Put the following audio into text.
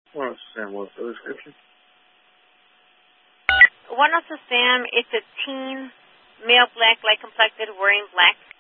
Well, Sam, what's the description? One also Sam, it's a teen, male black, light complected, wearing black